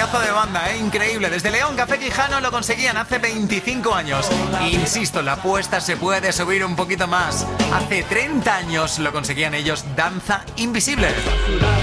Pedazo de banda, increíble. Desde León, Café Quijano lo conseguían hace 25 años. Insisto, la apuesta se puede subir un poquito más. Hace 30 años lo conseguían ellos, Danza Invisible.